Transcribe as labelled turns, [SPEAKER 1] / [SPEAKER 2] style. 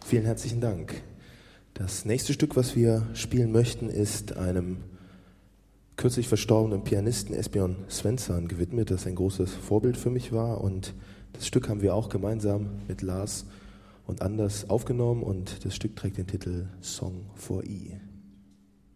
[SPEAKER 1] Vielen herzlichen Dank. Das nächste Stück, was wir spielen möchten, ist einem kürzlich verstorbenen Pianisten Esbjörn Svensson gewidmet, das ein großes Vorbild für mich war. Und das Stück haben wir auch gemeinsam mit Lars und Anders aufgenommen und das Stück trägt den Titel Song for E.